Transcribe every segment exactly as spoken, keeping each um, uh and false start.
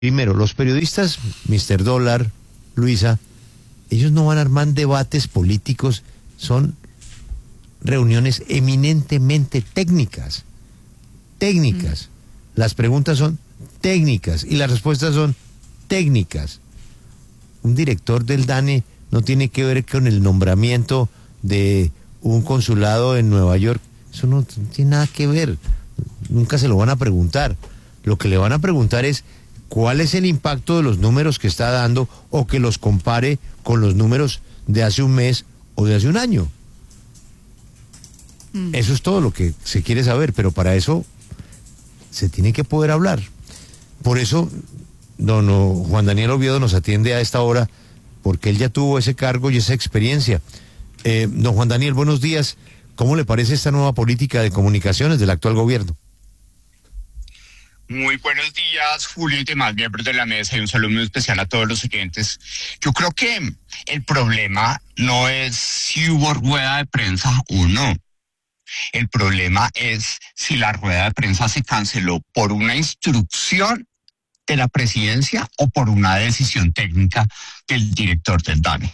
Primero, los periodistas, mister Dólar, Luisa, ellos no van a armar debates políticos, son reuniones eminentemente técnicas, técnicas. Mm. Las preguntas son técnicas y las respuestas son técnicas. Un director del DANE no tiene que ver con el nombramiento de un consulado en Nueva York, eso no, no tiene nada que ver, nunca se lo van a preguntar. Lo que le van a preguntar es cuál es el impacto de los números que está dando o que los compare con los números de hace un mes o de hace un año. Mm. Eso es todo lo que se quiere saber, pero para eso se tiene que poder hablar. Por eso don no, Juan Daniel Oviedo nos atiende a esta hora, porque él ya tuvo ese cargo y esa experiencia. Eh, don Juan Daniel, buenos días. ¿Cómo le parece esta nueva política de comunicaciones del actual gobierno? Muy buenos días, Julio, y demás miembros de la mesa, y un saludo muy especial a todos los oyentes. Yo creo que el problema no es si hubo rueda de prensa o no. El problema es si la rueda de prensa se canceló por una instrucción de la presidencia o por una decisión técnica del director del DANE.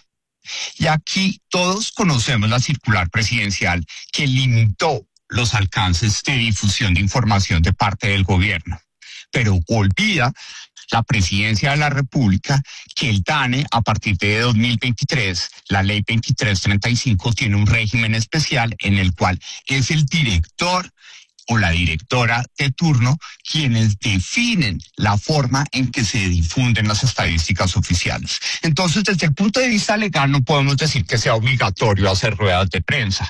Y aquí todos conocemos la circular presidencial que limitó los alcances de difusión de información de parte del gobierno, pero olvida la presidencia de la República que el DANE, a partir de dos mil veintitrés, la ley veintitrés treinta y cinco, tiene un régimen especial en el cual es el director o la directora de turno quienes definen la forma en que se difunden las estadísticas oficiales. Entonces, desde el punto de vista legal, no podemos decir que sea obligatorio hacer ruedas de prensa.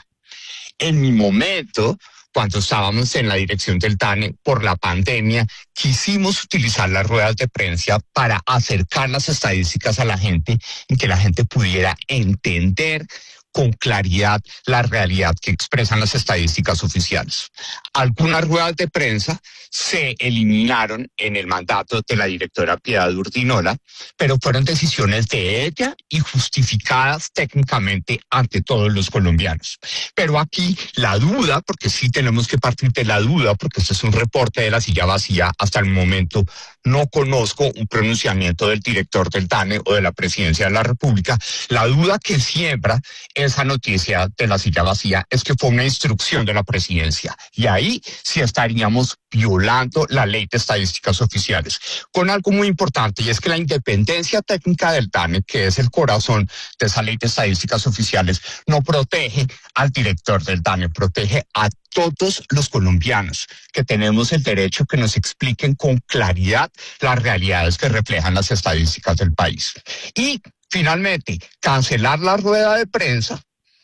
En mi momento, cuando estábamos en la dirección del DANE por la pandemia, quisimos utilizar las ruedas de prensa para acercar las estadísticas a la gente y que la gente pudiera entender con claridad la realidad que expresan las estadísticas oficiales. Algunas ruedas de prensa se eliminaron en el mandato de la directora Piedad Urdinola, pero fueron decisiones de ella y justificadas técnicamente ante todos los colombianos. Pero aquí la duda, porque sí tenemos que partir de la duda, porque este es un reporte de la silla vacía, hasta el momento no conozco un pronunciamiento del director del DANE o de la presidencia de la República. La duda que siembra esa noticia de la silla vacía es que fue una instrucción de la presidencia, y ahí sí estaríamos violando la ley de estadísticas oficiales, con algo muy importante, y es que la independencia técnica del DANE, que es el corazón de esa ley de estadísticas oficiales, no protege al director del DANE, protege a todos los colombianos que tenemos el derecho que nos expliquen con claridad las realidades que reflejan las estadísticas del país. Y finalmente, cancelar la rueda de prensa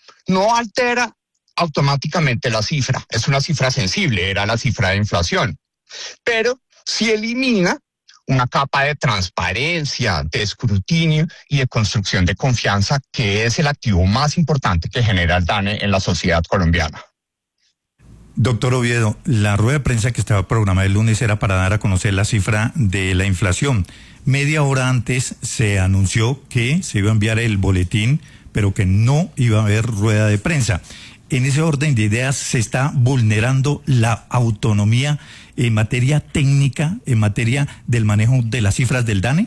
no altera automáticamente la cifra. Es una cifra sensible, era la cifra de inflación, pero sí elimina una capa de transparencia, de escrutinio y de construcción de confianza, que es el activo más importante que genera el DANE en la sociedad colombiana. Doctor Oviedo, la rueda de prensa que estaba programada el lunes era para dar a conocer la cifra de la inflación. Media hora antes se anunció que se iba a enviar el boletín, pero que no iba a haber rueda de prensa. En ese orden de ideas, ¿se está vulnerando la autonomía en materia técnica, en materia del manejo de las cifras del DANE?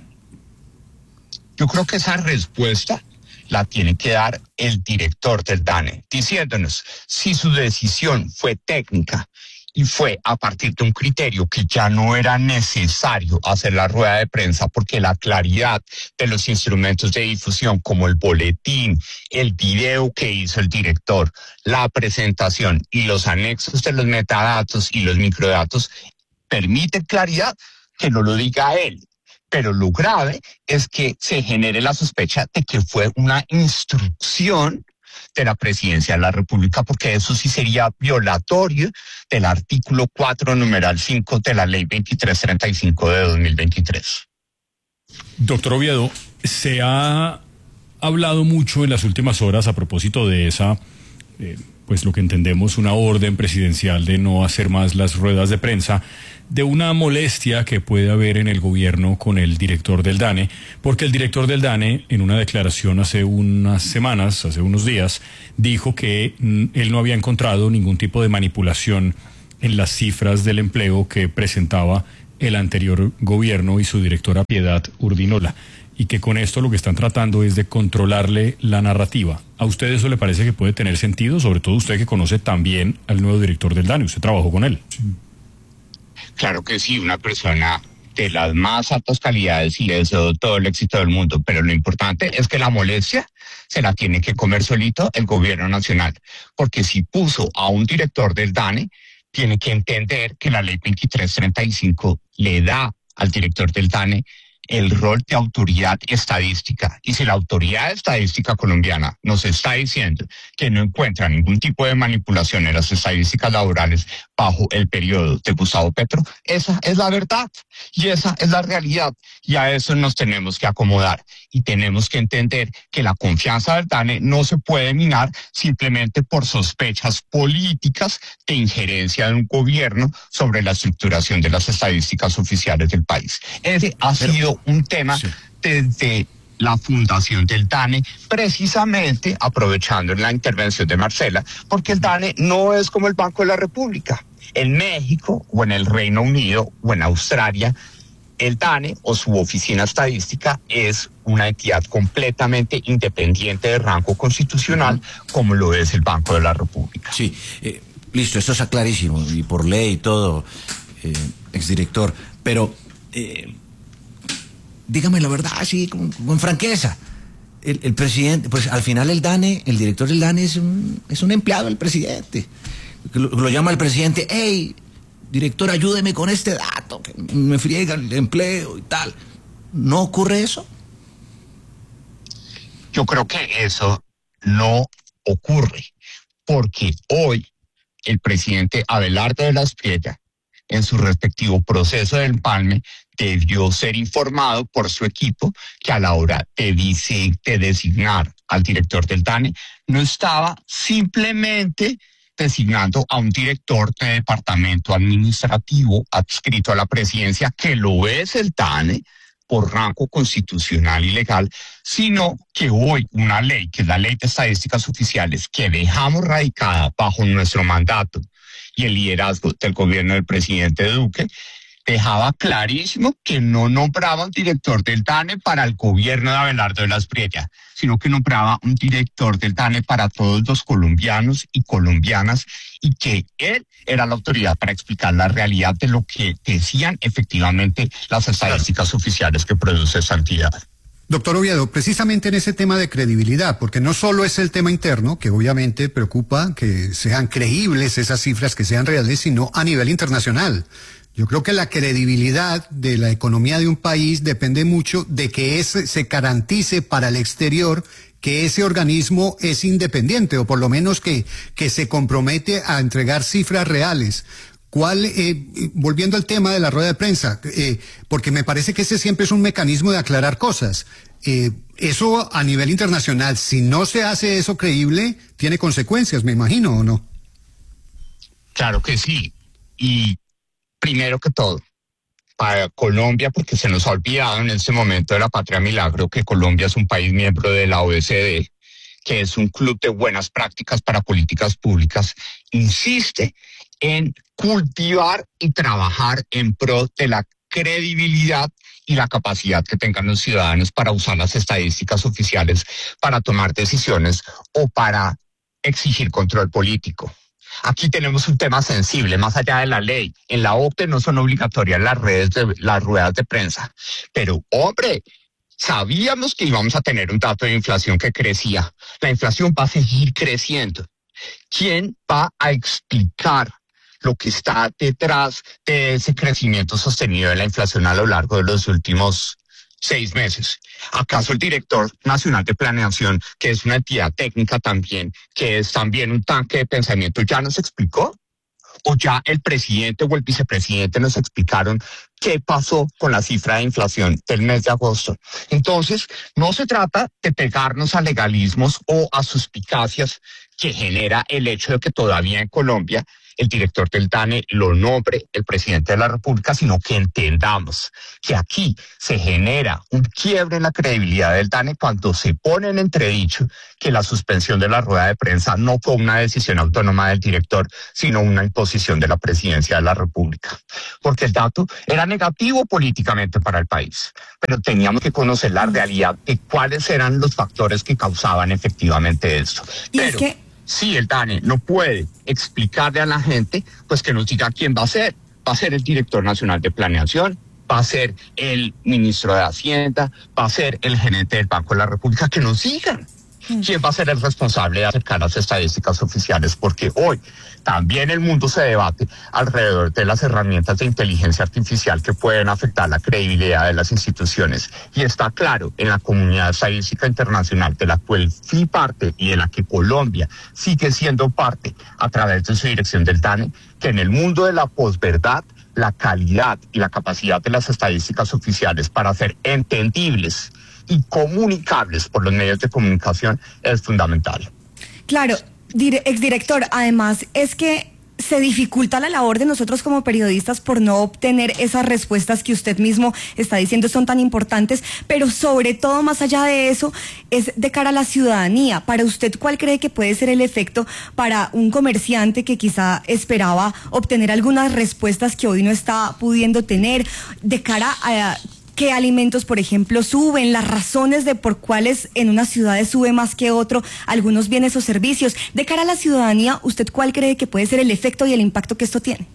Yo creo que esa respuesta la tiene que dar el director del DANE, diciéndonos si su decisión fue técnica y fue a partir de un criterio que ya no era necesario hacer la rueda de prensa, porque la claridad de los instrumentos de difusión como el boletín, el video que hizo el director, la presentación y los anexos de los metadatos y los microdatos permiten claridad, que no lo diga él. Pero lo grave es que se genere la sospecha de que fue una instrucción de la presidencia de la República, porque eso sí sería violatorio del artículo cuatro, numeral cinco de la ley veintitrés treinta y cinco de dos mil veintitrés. Doctor Oviedo, se ha hablado mucho en las últimas horas a propósito de esa, eh, pues lo que entendemos, una orden presidencial de no hacer más las ruedas de prensa, de una molestia que puede haber en el gobierno con el director del DANE, porque el director del DANE, en una declaración hace unas semanas, hace unos días, dijo que mm, él no había encontrado ningún tipo de manipulación en las cifras del empleo que presentaba el anterior gobierno y su directora Piedad Urdinola, y que con esto lo que están tratando es de controlarle la narrativa. ¿A usted eso le parece que puede tener sentido? Sobre todo usted que conoce también al nuevo director del DANE, usted trabajó con él. Sí. Claro que sí, una persona de las más altas calidades, y le deseo todo el éxito del mundo, pero lo importante es que la molestia se la tiene que comer solito el gobierno nacional, porque si puso a un director del DANE, tiene que entender que la ley veintitrés treinta y cinco le da al director del DANE el rol de autoridad estadística. Y si la autoridad estadística colombiana nos está diciendo que no encuentra ningún tipo de manipulación en las estadísticas laborales bajo el periodo de Gustavo Petro, esa es la verdad y esa es la realidad, y a eso nos tenemos que acomodar, y tenemos que entender que la confianza del DANE no se puede minar simplemente por sospechas políticas de injerencia de un gobierno sobre la estructuración de las estadísticas oficiales del país. Ese ha Pero, sido un tema sí. desde la fundación del DANE, precisamente aprovechando la intervención de Marcela, porque el DANE no es como el Banco de la República. En México o en el Reino Unido o en Australia, el DANE o su oficina estadística es una entidad completamente independiente de rango constitucional, como lo es el Banco de la República. Sí, eh, listo, esto está clarísimo, y por ley y todo, eh, exdirector, pero eh, dígame la verdad, así, con, con franqueza. El, el presidente, pues al final el DANE, el director del DANE es un, es un empleado del presidente. Lo, lo llama el presidente, hey, director, ayúdeme con este dato, que me friega el empleo y tal. ¿No ocurre eso? Yo creo que eso no ocurre, porque hoy el presidente Abelardo de la Espriella, en su respectivo proceso de empalme, debió ser informado por su equipo que a la hora de, dice, de designar al director del DANE, no estaba simplemente designando a un director de departamento administrativo adscrito a la presidencia, que lo es el DANE por rango constitucional y legal, sino que hoy una ley, que es la Ley de Estadísticas Oficiales, que dejamos radicada bajo nuestro mandato y el liderazgo del gobierno del presidente Duque, dejaba clarísimo que no nombraba un director del DANE para el gobierno de Abelardo de la Espriella, sino que nombraba un director del DANE para todos los colombianos y colombianas, y que él era la autoridad para explicar la realidad de lo que decían efectivamente las estadísticas oficiales que produce esa entidad. Doctor Oviedo, precisamente en ese tema de credibilidad, porque no solo es el tema interno, que obviamente preocupa que sean creíbles esas cifras, que sean reales, sino a nivel internacional. Yo creo que la credibilidad de la economía de un país depende mucho de que ese, se garantice para el exterior que ese organismo es independiente, o por lo menos que, que se compromete a entregar cifras reales. ¿Cuál, eh, volviendo al tema de la rueda de prensa, eh, porque me parece que ese siempre es un mecanismo de aclarar cosas. Eh, eso a nivel internacional, si no se hace eso creíble, tiene consecuencias, me imagino, ¿o no? Claro que sí. Y primero que todo, para Colombia, porque se nos ha olvidado en este momento de la patria milagro que Colombia es un país miembro de la O E C D, que es un club de buenas prácticas para políticas públicas, insiste en cultivar y trabajar en pro de la credibilidad y la capacidad que tengan los ciudadanos para usar las estadísticas oficiales para tomar decisiones o para exigir control político. Aquí tenemos un tema sensible, más allá de la ley. En la O C D E no son obligatorias las redes de, las ruedas de prensa. Pero, hombre, sabíamos que íbamos a tener un dato de inflación que crecía. La inflación va a seguir creciendo. ¿Quién va a explicar lo que está detrás de ese crecimiento sostenido de la inflación a lo largo de los últimos seis meses? ¿Acaso el director nacional de planeación, que es una entidad técnica también, que es también un tanque de pensamiento, ya nos explicó? ¿O ya el presidente o el vicepresidente nos explicaron qué pasó con la cifra de inflación del mes de agosto? Entonces, no se trata de pegarnos a legalismos o a suspicacias que genera el hecho de que todavía en Colombia el director del DANE lo nombre el presidente de la República, sino que entendamos que aquí se genera un quiebre en la credibilidad del DANE cuando se pone en entredicho que la suspensión de la rueda de prensa no fue una decisión autónoma del director, sino una imposición de la presidencia de la República. Porque el dato era negativo políticamente para el país, pero teníamos que conocer la realidad de cuáles eran los factores que causaban efectivamente esto. Y pero es que si el DANE no puede explicarle a la gente, pues que nos diga quién va a ser. Va a ser el director nacional de planeación, va a ser el ministro de Hacienda, va a ser el gerente del Banco de la República, que nos digan quién va a ser el responsable de acercar las estadísticas oficiales, porque hoy también el mundo se debate alrededor de las herramientas de inteligencia artificial que pueden afectar la credibilidad de las instituciones. Y está claro en la comunidad estadística internacional, de la cual fui parte y de la que Colombia sigue siendo parte a través de su dirección del DANE, que en el mundo de la posverdad, la calidad y la capacidad de las estadísticas oficiales para ser entendibles y comunicables por los medios de comunicación es fundamental. Claro, dire- exdirector, además es que se dificulta la labor de nosotros como periodistas por no obtener esas respuestas que usted mismo está diciendo son tan importantes, pero sobre todo, más allá de eso, es de cara a la ciudadanía. Para usted, ¿cuál cree que puede ser el efecto para un comerciante que quizá esperaba obtener algunas respuestas que hoy no está pudiendo tener, de cara a qué alimentos, por ejemplo, suben, las razones de por cuáles en unas ciudades sube más que otro algunos bienes o servicios? De cara a la ciudadanía, ¿usted cuál cree que puede ser el efecto y el impacto que esto tiene?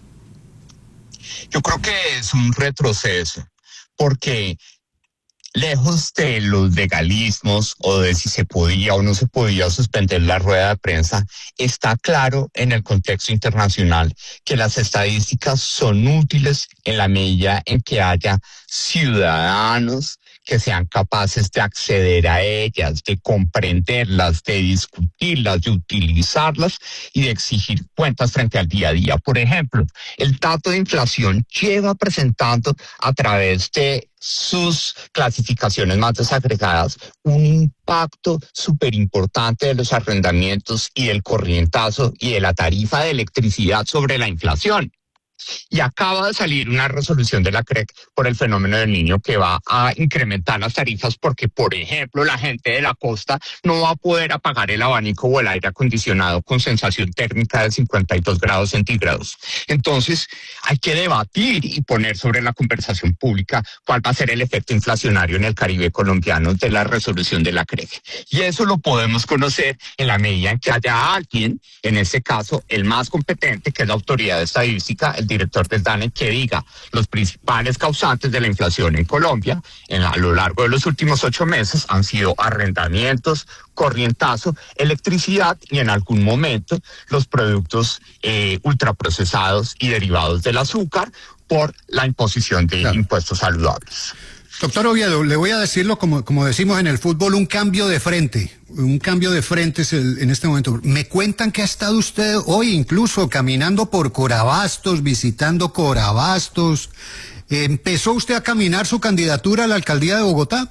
Yo creo que es un retroceso, porque lejos de los legalismos o de si se podía o no se podía suspender la rueda de prensa, está claro en el contexto internacional que las estadísticas son útiles en la medida en que haya ciudadanos que sean capaces de acceder a ellas, de comprenderlas, de discutirlas, de utilizarlas y de exigir cuentas frente al día a día. Por ejemplo, el dato de inflación lleva presentando a través de sus clasificaciones más desagregadas un impacto súper importante de los arrendamientos y del corrientazo y de la tarifa de electricidad sobre la inflación. Y acaba de salir una resolución de la C R E C por el fenómeno del Niño que va a incrementar las tarifas porque, por ejemplo, la gente de la costa no va a poder apagar el abanico o el aire acondicionado con sensación térmica de cincuenta y dos grados centígrados. Entonces, hay que debatir y poner sobre la conversación pública cuál va a ser el efecto inflacionario en el Caribe colombiano de la resolución de la C R E C. Y eso lo podemos conocer en la medida en que haya alguien, en este caso, el más competente, que es la autoridad estadística, el director del DANE, que diga los principales causantes de la inflación en Colombia en, a lo largo de los últimos ocho meses han sido arrendamientos, corrientazo, electricidad y en algún momento los productos eh, ultraprocesados y derivados del azúcar por la imposición de claro. impuestos saludables. Doctor Oviedo, le voy a decirlo como, como decimos en el fútbol, un cambio de frente, un cambio de frente es el, en este momento. Me cuentan que ha estado usted hoy incluso caminando por Corabastos, visitando Corabastos. ¿Empezó usted a caminar su candidatura a la alcaldía de Bogotá?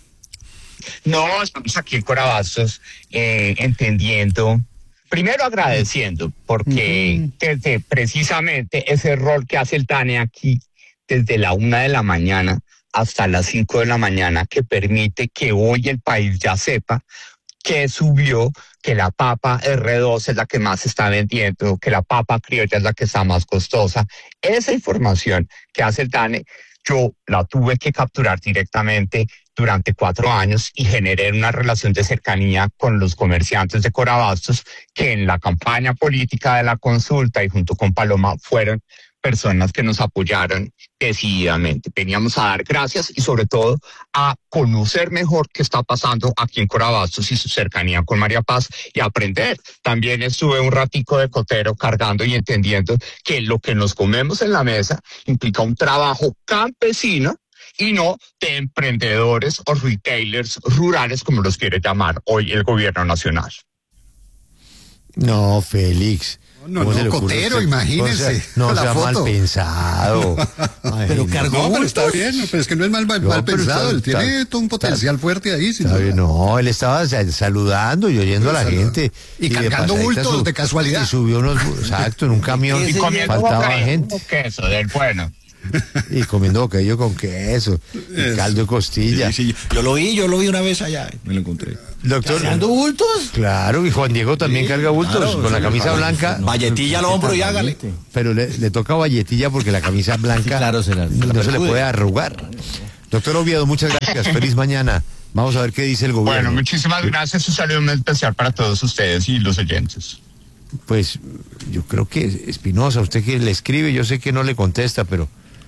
No, estamos aquí en Corabastos eh, entendiendo, primero agradeciendo, porque uh-huh. desde precisamente ese rol que hace el DANE aquí, desde la una de la mañana, hasta las cinco de la mañana, que permite que hoy el país ya sepa que subió, que la papa erre dos es la que más se está vendiendo, que la papa criolla es la que está más costosa. Esa información que hace el DANE, yo la tuve que capturar directamente durante cuatro años y generé una relación de cercanía con los comerciantes de Corabastos, que en la campaña política de la consulta y junto con Paloma fueron personas que nos apoyaron decididamente. Veníamos a dar gracias y sobre todo a conocer mejor qué está pasando aquí en Corabastos y su cercanía con María Paz y aprender. También estuve un ratico de cotero cargando y entendiendo que lo que nos comemos en la mesa implica un trabajo campesino y no de emprendedores o retailers rurales, como los quiere llamar hoy el gobierno nacional. No, Félix. No, no, no Cotero, imagínese. O sea, no la sea foto. mal pensado. Pero cargó. No, pero está bien, no, pero es que no es mal, mal, No, mal pero pensado. está- Él tiene está- todo un potencial está- fuerte ahí. sin Está duda. bien, no, él estaba sa- saludando y oyendo a la Saludando. gente. Y de cargando pasadita bultos de casualidad. Y subió unos, bu- exacto, en un camión. Y comiendo Faltaba bocadillo gente. con queso del bueno. Y comiendo bocadillo con queso. Y Eso. caldo de costilla. Sí, sí, yo lo vi, yo lo vi una vez allá, me lo encontré. Doctor. ¿Cargando bultos? Claro, y Juan Diego también carga bultos claro, con la sí, camisa claro. blanca. Valletilla al hombro y hágale. Pero le, le toca valletilla porque la camisa blanca Sí, claro, se la- se la no se le percude. puede arrugar. Doctor Oviedo, muchas gracias. Feliz mañana. Vamos a ver qué dice el gobierno. Bueno, muchísimas gracias. Un saludo muy especial para todos ustedes y los oyentes. Pues yo creo que Espinosa, usted que le escribe, yo sé que no le contesta, pero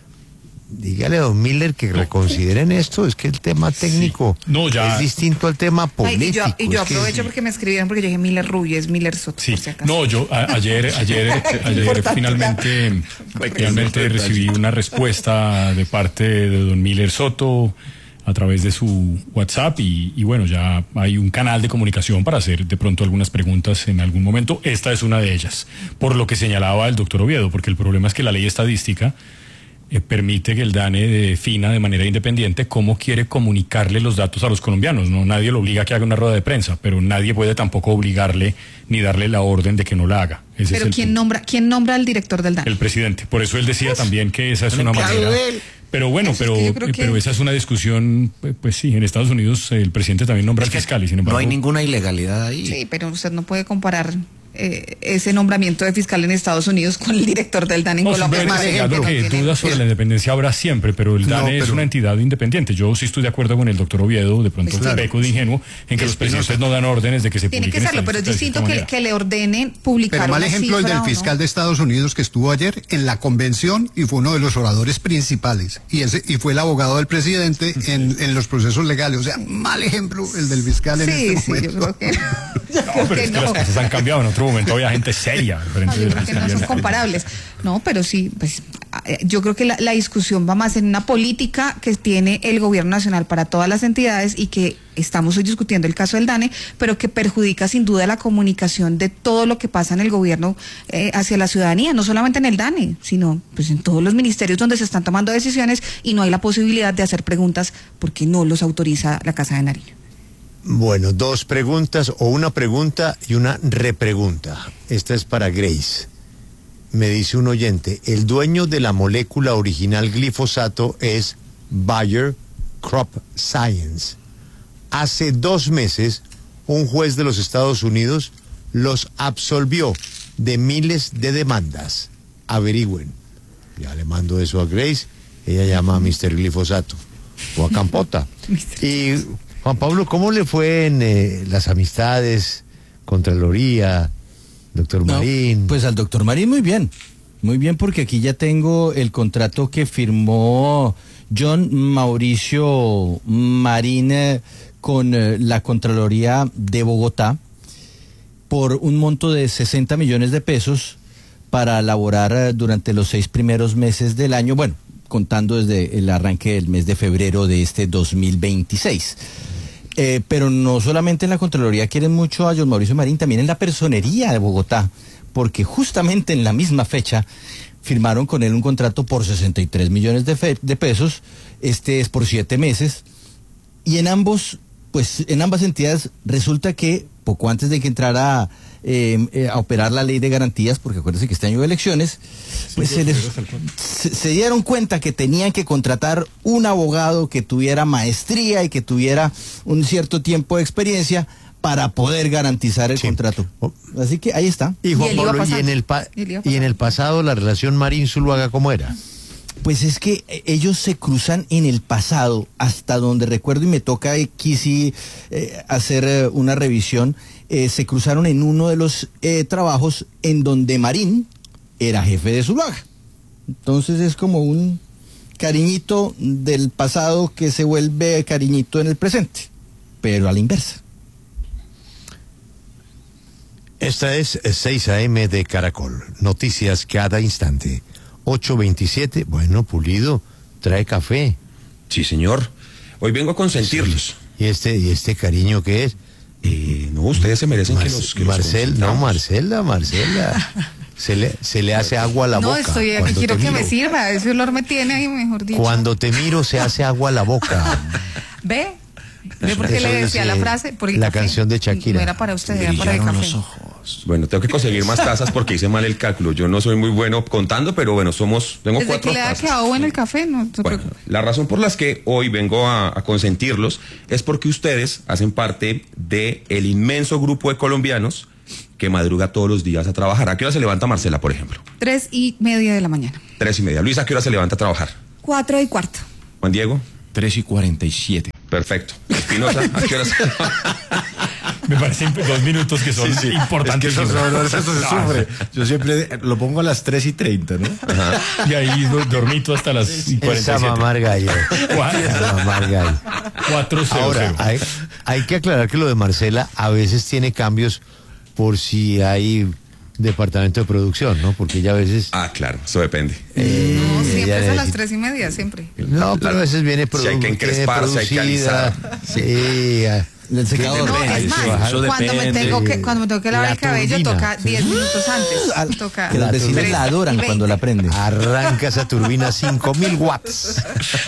dígale a don Miller que reconsideren esto. Es que el tema técnico No, ya- es distinto al tema Ay, político. y yo, y yo es que- aprovecho porque me escribieron porque yo dije Miller Rubio, es Miller Soto, Sí, por si acaso. no, yo a- ayer, ayer, ayer Importante, finalmente, finalmente recibí una respuesta de parte de don Miller Soto a través de su WhatsApp y, y bueno, ya hay un canal de comunicación para hacer de pronto algunas preguntas en algún momento. Esta es una de ellas, por lo que señalaba el doctor Oviedo, porque el problema es que la ley estadística eh, permite que el DANE defina de manera independiente cómo quiere comunicarle los datos a los colombianos. No, nadie lo obliga a que haga una rueda de prensa, pero nadie puede tampoco obligarle ni darle la orden de que no la haga. Ese Pero es el ¿quién punto. nombra, quién nombra al director del D A N? El presidente. Por eso él decía también que esa es una claro, manera. él. Pero bueno, Pues es pero, que yo creo que- pero esa es una discusión, pues, pues sí, en Estados Unidos el presidente también nombra al fiscal y sin embargo. No hay ninguna ilegalidad ahí. Sí, pero usted no puede comparar eh, ese nombramiento de fiscal en Estados Unidos con el director del D A N en No, Colombia. simplemente Mal señalo ejemplo, que no tiene- dudas sobre la independencia habrá siempre, pero el No, DANE es pero- una entidad independiente. Yo sí estoy de acuerdo con el doctor Oviedo, de pronto Claro. peco de ingenuo, en que los presidentes no dan órdenes de que se Tiene que publiquen serlo, pero es estadísticas de distinto que, cierta que le ordenen publicar Pero mal una ejemplo el cifra del o no. fiscal de Estados Unidos que estuvo ayer en la convención y fue uno de los oradores principales. Y ese y fue el abogado del presidente en, en los procesos legales. O sea, mal ejemplo el del fiscal en Sí, este sí, momento. yo creo que, yo No, creo pero que es que no. las cosas han cambiado. En otro momento había gente seria. frente No, yo de creo que no fiscalía. son comparables. No, pero sí, pues eh, yo creo que la, la discusión va más en una política que tiene el gobierno nacional para todas las entidades y que estamos hoy discutiendo el caso del D A N E, pero que perjudica sin duda la comunicación de todo lo que pasa en el gobierno eh, hacia la ciudadanía, no solamente en el D A N E, sino pues en todos los ministerios donde se están tomando decisiones y no hay la posibilidad de hacer preguntas porque no los autoriza la Casa de Nariño. Bueno, dos preguntas o una pregunta y una repregunta. Esta es para Grace. Me dice un oyente, el dueño de la molécula original glifosato es Bayer Crop Science. Hace dos meses, un juez de los Estados Unidos los absolvió de miles de demandas. Averigüen. Ya le mando eso a Grace. Ella llama a mister Glifosato o a Campota. Y Juan Pablo, ¿cómo le fue en eh, las amistades, Contraloría, doctor No, Marín? pues al doctor Marín muy bien, muy bien porque aquí ya tengo el contrato que firmó John Mauricio Marín eh, con eh, la Contraloría de Bogotá por un monto de sesenta millones de pesos para elaborar eh, durante los seis primeros meses del año, bueno, contando desde el arranque del mes de febrero de este dos mil veintiséis. Eh, pero no solamente en la Contraloría quieren mucho a John Mauricio Marín, también en la Personería de Bogotá, porque justamente en la misma fecha firmaron con él un contrato por sesenta y tres millones de, fe- de pesos, este es por siete meses, y en ambos, pues en ambas entidades resulta que poco antes de que entrara eh, eh, a operar la ley de garantías, porque acuérdense que este año de elecciones, pues se, les, se, se dieron cuenta que tenían que contratar un abogado que tuviera maestría y que tuviera un cierto tiempo de experiencia para poder garantizar el Sí. contrato. Así que ahí está. Y Juan Y él iba Pablo, y pasando. en el pa- Y él iba y en el pasado la relación Marín-Zuluaga, ¿cómo era? Pues es que eh, ellos se cruzan en el pasado, hasta donde recuerdo, y me toca aquí sí eh, hacer eh, una revisión, eh, se cruzaron en uno de los eh, trabajos en donde Marín era jefe de Zuluaga. Entonces es como un cariñito del pasado que se vuelve cariñito en el presente, pero a la inversa. Esta es seis a eme de Caracol. Noticias cada instante. ocho veintisiete. Bueno, Pulido, trae café. Sí, señor. Hoy vengo a consentirlos. ¿Y este, y este cariño qué es? Eh, no, ustedes se merecen Mar- que los que los Marcel, no, consintamos. Marcela, Marcela. Se le, se le hace agua a la no, boca. estoy aquí, cuando quiero te que me miro. sirva. Ese olor me tiene ahí, mejor dicho. Cuando te miro se hace agua a la boca. ¿Ve? ¿Ve por qué Eso le decía dice la frase? Por el la café. canción de Shakira. No era para usted, era para el Brillaron café. los ojos. Bueno, tengo que conseguir más tazas porque hice mal el cálculo. Yo no soy muy bueno contando, pero bueno, somos, tengo Desde cuatro que le ha tazas. quedado bueno el café, no se Bueno, preocupe. la razón por las que hoy vengo a, a consentirlos es porque ustedes hacen parte del inmenso grupo de colombianos que madruga todos los días a trabajar. ¿A qué hora se levanta Marcela, por ejemplo? Tres y media de la mañana. Tres y media. Luisa, ¿a qué hora se levanta a trabajar? Cuatro y cuarto. Juan Diego. Tres y cuarenta y siete. Perfecto. Espinosa, ¿a qué hora se Me parecen dos minutos que son importantísimos. Yo siempre lo pongo a las tres y treinta, ¿no? Y ahí do- dormito hasta las cuarenta y Esa siete. mamar gallo. ¿Cuál? Esa mamar gallo. cuatro cero Ahora, cero. hay, hay que aclarar que lo de Marcela a veces tiene cambios por si hay departamento de producción, ¿no? Porque ella a veces... Ah, claro, eso depende. eh, No, siempre ella es a las necesita- tres y media, siempre. No, pero a veces viene Si hay que produ- encrespar, si hay que viene producida. alisar. Sí, ah, El secador. No, Depende, es eso más, baja. cuando me, tengo que, cuando me tengo que lavar La el cabello turbina, toca sí. diez minutos antes. Toca Que las vecinas tres la adoran y veinte. cuando la prenden. arranca esa turbina a cinco mil watts.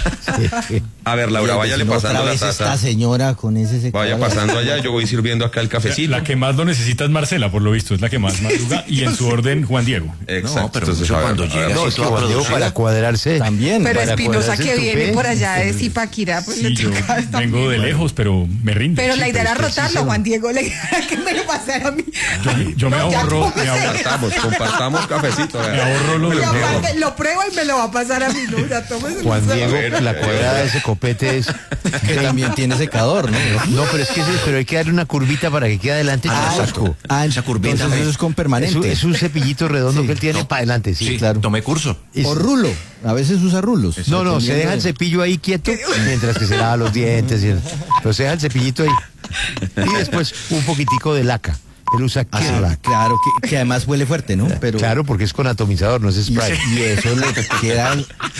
Sí. A ver, Laura, váyale Otra pasando la vez esta taza. señora con ese secador. Vaya pasando allá, yo voy sirviendo acá el La, cafecito. la que más lo necesita es Marcela, por lo visto, es la que más madruga. Y en su orden, Juan Diego. Exacto. No, pero Entonces, eso a ver, cuando a ver, llega No, así es que toda Juan Diego producida. para cuadrarse. También. Pero para Espinosa cuadrarse que el viene tupé. por allá de Zipaquirá, pues Sí, le yo toca también. vengo de lejos, pero me rinde. Pero la Sí, idea pero era es que sí rotarlo, se- Juan Diego, la idea era que me lo pasara a mí. Yo, yo me No, ya, ahorro, me cómese. ahorro, Compartamos, compartamos cafecito. a ver. me ahorro lo Y de aparte, lo pruebo y me lo va a pasar a mí, no, ya tómese. Juan Diego, Bueno, la cuadrada de ese copete es... Que también tiene secador, ¿no? No, pero es que sí, pero hay que darle una curvita para que quede adelante. Ah, chasco. exacto. Ah, Esa curvita, entonces ¿no? eso es con Es permanente. un, es un cepillito redondo Sí. que él tiene para adelante, sí. Sí, claro. Tomé curso. Es- O rulo. A veces usa rulos. No, no, se Dependiendo deja el de- cepillo ahí quieto mientras que se lava los dientes. Y, pero se deja el cepillito ahí. Y después un poquitico de laca. Él usa Ah, Kirlac. claro, que, que además huele fuerte, ¿no? Pero Claro, porque es con atomizador, no es spray. y eso le queda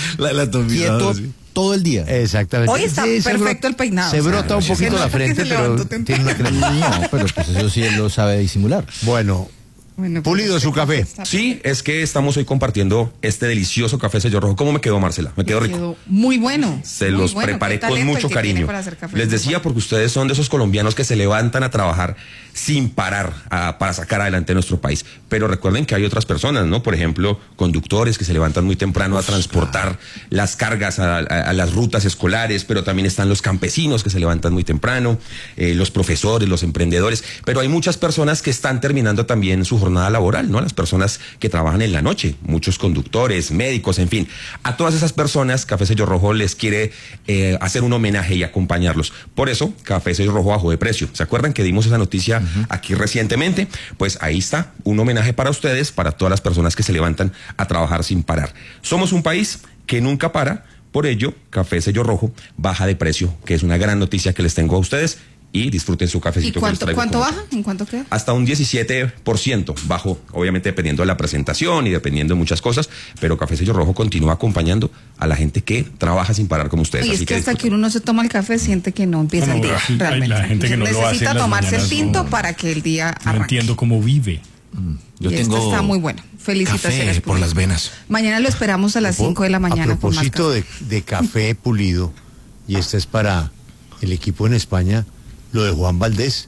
quieto todo el día. Exactamente. Hoy está Sí, se perfecto bro- el peinado, Se o sea, brota un se poquito nota la que frente, se pero levantó temprano. tiene una crema. No, pero pues eso sí él lo sabe disimular. Bueno, Bueno, Pulido, pues, su café. está- Sí, es que estamos hoy compartiendo este delicioso café sello rojo. ¿Cómo me quedó, Marcela? Me quedó rico. Quedó muy bueno. Se muy los bueno. preparé Qué con talento el mucho que tiene cariño. para hacer café. Les Muy decía bueno. porque ustedes son de esos colombianos que se levantan a trabajar sin parar a- para sacar adelante nuestro país. Pero recuerden que hay otras personas, ¿no? Por ejemplo, conductores que se levantan muy temprano a transportar las cargas a, a- a las rutas escolares, pero también están los campesinos que se levantan muy temprano, eh, los profesores, los emprendedores. Pero hay muchas personas que están terminando también su jornada laboral, ¿no? Las personas que trabajan en la noche, muchos conductores, médicos, en fin. A todas esas personas, Café Sello Rojo les quiere eh, hacer un homenaje y acompañarlos. Por eso, Café Sello Rojo bajó de precio. ¿Se acuerdan que dimos esa noticia aquí recientemente? Pues ahí está, un homenaje para ustedes, para todas las personas que se levantan a trabajar sin parar. Somos un país que nunca para, por ello, Café Sello Rojo baja de precio, que es una gran noticia que les tengo a ustedes. Y disfruten su ¿Y cafecito que les cuánto, traigo. cuánto con- baja? ¿En cuánto queda? Hasta un diecisiete por ciento bajo, obviamente dependiendo de la presentación y dependiendo de muchas cosas, pero Café Sello Rojo continúa acompañando a la gente que trabaja sin parar como ustedes. Y es así que hasta que disfruten. uno no se toma el café siente que no empieza Como el día, hay- realmente. la gente que no lo hace en Necesita las tomarse el mañanas, tinto no- para que el día No arranque. entiendo cómo vive. Yo Y tengo esto está muy bueno. Felicitaciones. café por Pulido. las venas. Mañana lo esperamos a las cinco de la mañana A con más propósito café. de, de café pulido, y esta es para el equipo en España, lo de Juan Valdés.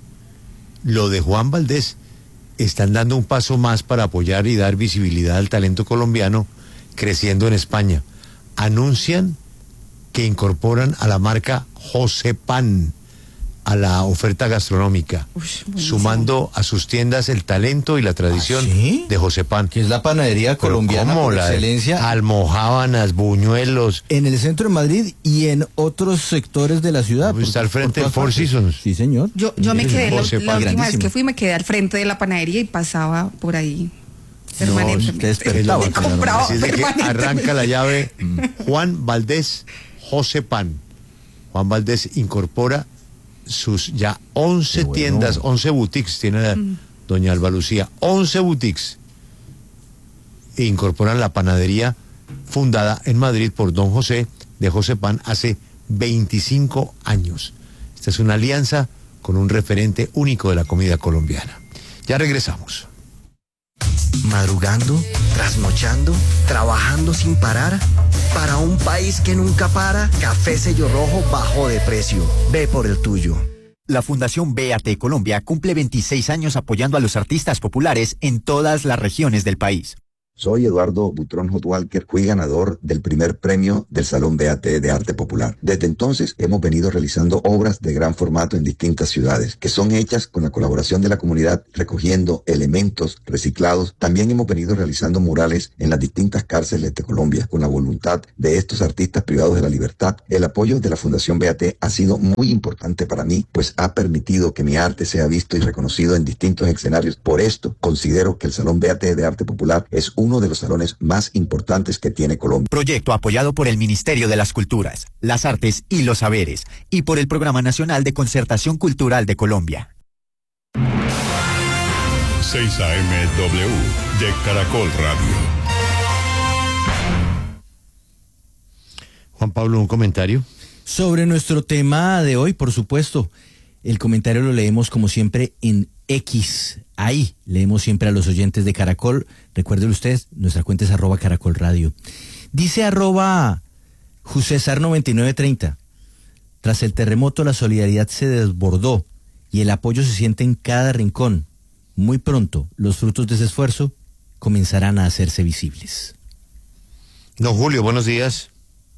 Lo de Juan Valdés están dando un paso más para apoyar y dar visibilidad al talento colombiano creciendo en España. Anuncian que incorporan a la marca José Pan a la oferta gastronómica, Ush, buenísimo. sumando a sus tiendas el talento y la tradición ¿Ah, sí? de José Pan. Que es la panadería Pero colombiana ¿cómo? por La de excelencia almojábanas, buñuelos. en el centro de Madrid y en otros sectores de la ciudad. Pues está por- al frente por del Four todas partes. Seasons. Sí, señor. Yo, yo me quedé, la, José la Pan, última vez grandísimo. que fui, me quedé al frente de la panadería y pasaba por ahí usted permanentemente. despertaba, Y señora. compraba Así es de que permanentemente. arranca la llave Juan Valdés José Pan. Juan Valdés incorpora sus ya once Qué bueno. tiendas, once boutiques, tiene la doña Alba Lucía, once boutiques. E incorporan la panadería fundada en Madrid por don José de José Pan hace veinticinco años. Esta es una alianza con un referente único de la comida colombiana. Ya regresamos. Madrugando, trasnochando, trabajando sin parar. Para un país que nunca para, Café Sello Rojo bajó de precio. Ve por el tuyo. La Fundación B A T Colombia cumple veintiséis años apoyando a los artistas populares en todas las regiones del país. Soy Eduardo Butrón Hotwalker, fui ganador del primer premio del Salón B A T de Arte Popular. Desde entonces hemos venido realizando obras de gran formato en distintas ciudades, que son hechas con la colaboración de la comunidad, recogiendo elementos reciclados. También hemos venido realizando murales en las distintas cárceles de Colombia, con la voluntad de estos artistas privados de la libertad. El apoyo de la Fundación B A T ha sido muy importante para mí, pues ha permitido que mi arte sea visto y reconocido en distintos escenarios. Por esto, considero que el Salón B A T de Arte Popular es un uno de los salones más importantes que tiene Colombia. Proyecto apoyado por el Ministerio de las Culturas, las Artes y los Saberes y por el Programa Nacional de Concertación Cultural de Colombia. seis A M W de Caracol Radio. Juan Pablo, un comentario. Sobre nuestro tema de hoy, por supuesto. El comentario lo leemos como siempre en X. Ahí leemos siempre a los oyentes de Caracol. Recuérdelo usted, nuestra cuenta es arroba Caracol Radio. Dice arroba Jusesar noventa y nueve treinta. Tras el terremoto la solidaridad se desbordó y el apoyo se siente en cada rincón. Muy pronto los frutos de ese esfuerzo comenzarán a hacerse visibles. Don Julio, buenos días.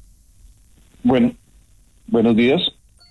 Bueno, buenos días.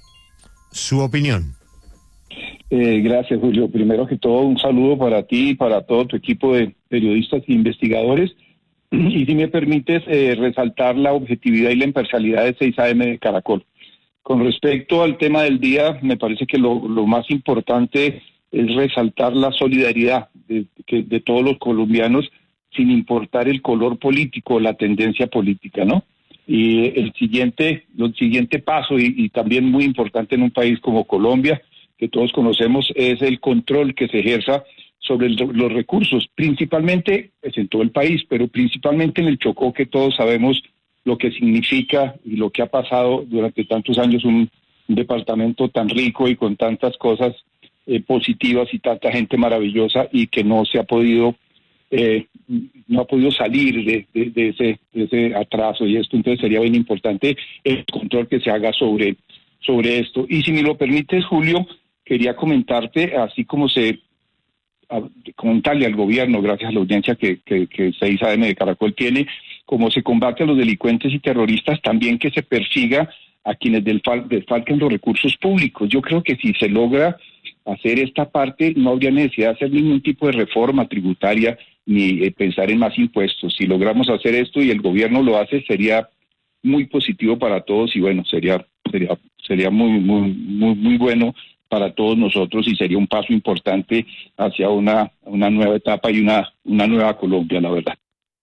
Su opinión. Eh, gracias, Julio. Primero que todo, un saludo para ti y para todo tu equipo de periodistas e investigadores. Y si me permites, eh, resaltar la objetividad y la imparcialidad de seis A M de Caracol. Con respecto al tema del día, me parece que lo, lo más importante es resaltar la solidaridad de, de, de todos los colombianos, sin importar el color político o la tendencia política, ¿no? Y el siguiente, el siguiente paso, y, y también muy importante en un país como Colombia, que todos conocemos, es el control que se ejerza sobre el, los recursos, principalmente pues, en todo el país, pero principalmente en el Chocó, que todos sabemos lo que significa y lo que ha pasado durante tantos años, un, un departamento tan rico y con tantas cosas eh, positivas y tanta gente maravillosa, y que no se ha podido eh, no ha podido salir de, de, de, ese, de ese atraso, y esto entonces sería bien importante el control que se haga sobre, sobre esto. Y si me lo permites, Julio, quería comentarte, así como se a, comentarle al gobierno, gracias a la audiencia que, que, que seis A M de Caracol tiene, como se combate a los delincuentes y terroristas, también que se persiga a quienes desfalquen los recursos públicos. Yo creo que si se logra hacer esta parte, no habría necesidad de hacer ningún tipo de reforma tributaria ni eh, pensar en más impuestos. Si logramos hacer esto y el gobierno lo hace, sería muy positivo para todos, y bueno, sería sería sería muy muy muy muy bueno para todos nosotros, y sería un paso importante hacia una, una nueva etapa y una, una nueva Colombia, la verdad.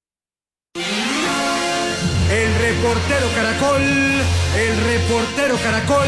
El reportero Caracol, el reportero Caracol.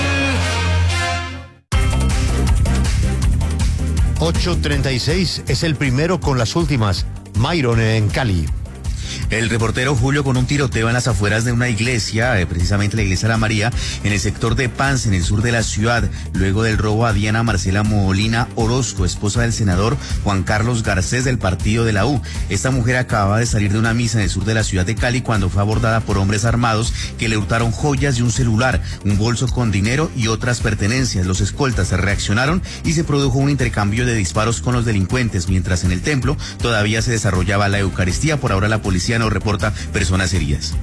ocho treinta y seis es el primero con las últimas. Myron en Cali. El reportero Julio, con un tiroteo en las afueras de una iglesia, eh, precisamente la iglesia de la María, en el sector de Pance, en el sur de la ciudad, luego del robo a Diana Marcela Molina Orozco, esposa del senador Juan Carlos Garcés del partido de la U. Esta mujer acababa de salir de una misa en el sur de la ciudad de Cali cuando fue abordada por hombres armados que le hurtaron joyas y un celular, un bolso con dinero y otras pertenencias. Los escoltas se reaccionaron y se produjo un intercambio de disparos con los delincuentes, mientras en el templo todavía se desarrollaba la Eucaristía. Por ahora la policía no reporta personas heridas.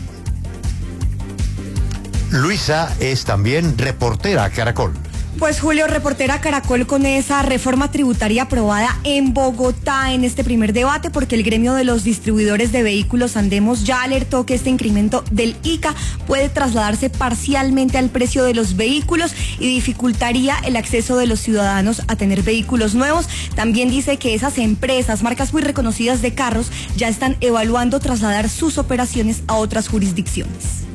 Luisa es también reportera Caracol. Pues Julio, reportera Caracol, con esa reforma tributaria aprobada en Bogotá en este primer debate, porque el gremio de los distribuidores de vehículos Andemos ya alertó que este incremento del I C A puede trasladarse parcialmente al precio de los vehículos y dificultaría el acceso de los ciudadanos a tener vehículos nuevos. También dice que esas empresas, marcas muy reconocidas de carros, ya están evaluando trasladar sus operaciones a otras jurisdicciones.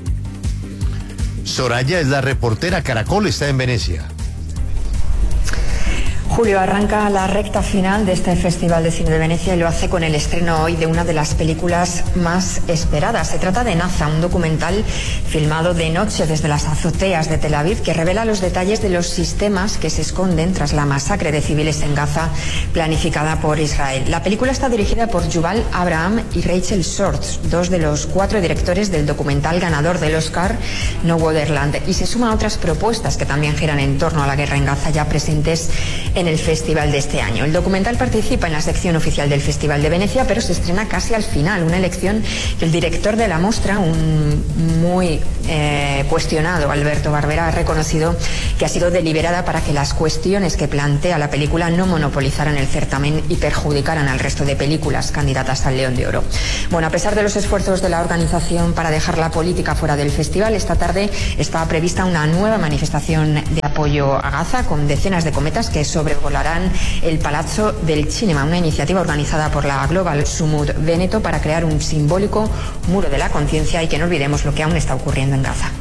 Soraya es la reportera Caracol, está en Venecia. Julio, arranca la recta final de este Festival de Cine de Venecia y lo hace con el estreno hoy de una de las películas más esperadas. Se trata de Naza, un documental filmado de noche desde las azoteas de Tel Aviv que revela los detalles de los sistemas que se esconden tras la masacre de civiles en Gaza planificada por Israel. La película está dirigida por Yuval Abraham y Rachel Shorts, dos de los cuatro directores del documental ganador del Oscar No Wonderland, y se suman otras propuestas que también giran en torno a la guerra en Gaza ya presentes en el festival de este año. El documental participa en la sección oficial del Festival de Venecia, pero se estrena casi al final, una elección que el director de la muestra, un muy eh, cuestionado Alberto Barbera, ha reconocido que ha sido deliberada para que las cuestiones que plantea la película no monopolizaran el certamen y perjudicaran al resto de películas candidatas al León de Oro. Bueno, a pesar de los esfuerzos de la organización para dejar la política fuera del festival, esta tarde está prevista una nueva manifestación de apoyo a Gaza con decenas de cometas que sobrevolarán el Palazzo del Cinema, una iniciativa organizada por la Global Sumud Veneto para crear un simbólico muro de la conciencia y que no olvidemos lo que aún está ocurriendo en Gaza.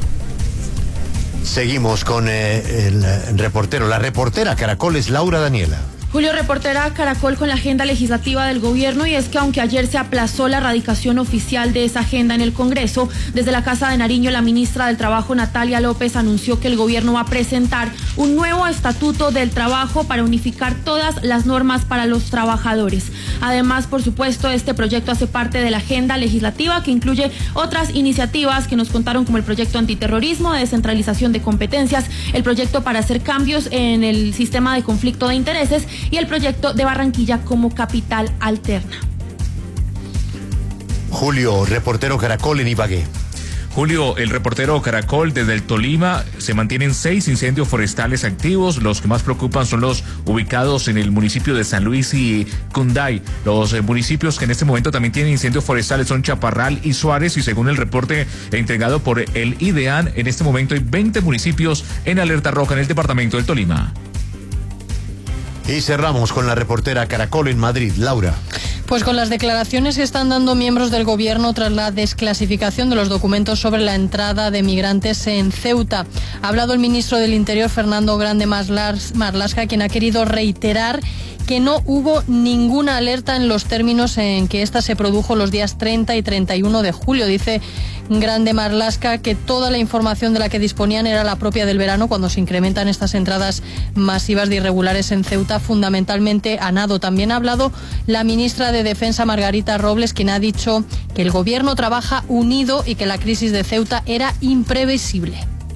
Seguimos con eh, el reportero, la reportera Caracol es Laura Daniela. Julio, reportera Caracol con la agenda legislativa del gobierno, y es que aunque ayer se aplazó la radicación oficial de esa agenda en el Congreso, desde la Casa de Nariño la ministra del Trabajo Natalia López anunció que el gobierno va a presentar un nuevo estatuto del trabajo para unificar todas las normas para los trabajadores. Además, por supuesto, este proyecto hace parte de la agenda legislativa que incluye otras iniciativas que nos contaron, como el proyecto antiterrorismo, de descentralización de competencias, el proyecto para hacer cambios en el sistema de conflicto de intereses y el proyecto de Barranquilla como capital alterna. Julio, reportero Caracol en Ibagué. Julio, el reportero Caracol desde el Tolima, se mantienen seis incendios forestales activos. Los que más preocupan son los ubicados en el municipio de San Luis y Cunday. Los eh, municipios que en este momento también tienen incendios forestales son Chaparral y Suárez, y según el reporte entregado por el IDEAN, en este momento hay veinte municipios en alerta roja en el departamento del Tolima. Y cerramos con la reportera Caracol en Madrid, Laura. Pues con las declaraciones que están dando miembros del gobierno tras la desclasificación de los documentos sobre la entrada de migrantes en Ceuta. Ha hablado el ministro del Interior, Fernando Grande Marlaska, quien ha querido reiterar que no hubo ninguna alerta en los términos en que esta se produjo los días treinta y treinta y uno de julio. Dice Grande Marlaska que toda la información de la que disponían era la propia del verano, cuando se incrementan estas entradas masivas de irregulares en Ceuta, fundamentalmente a nado. También ha hablado la ministra de Defensa, Margarita Robles, quien ha dicho que el gobierno trabaja unido y que la crisis de Ceuta era imprevisible.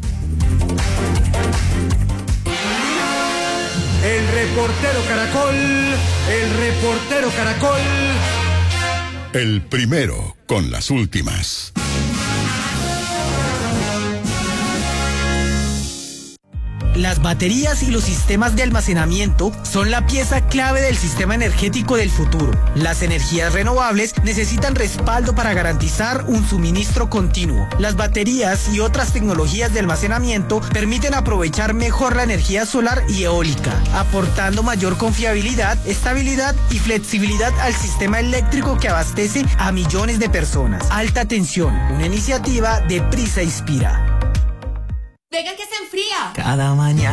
El reportero Caracol, el reportero Caracol. El primero con las últimas. Las baterías y los sistemas de almacenamiento son la pieza clave del sistema energético del futuro. Las energías renovables necesitan respaldo para garantizar un suministro continuo. Las baterías y otras tecnologías de almacenamiento permiten aprovechar mejor la energía solar y eólica, aportando mayor confiabilidad, estabilidad y flexibilidad al sistema eléctrico que abastece a millones de personas. Alta tensión, una iniciativa de Prisa Inspira. Venga que se enfría. Cada mañana